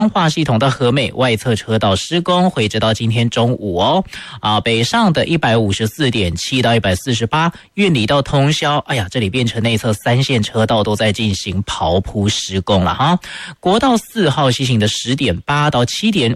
化系统的和美外侧车道施工，会直到今天中午哦。北上的 154.7 到148，运里到通霄，哎呀，这里变成内侧3线车道都在进行刨铺施工了哈。国道4号西行的 10.8 到7.5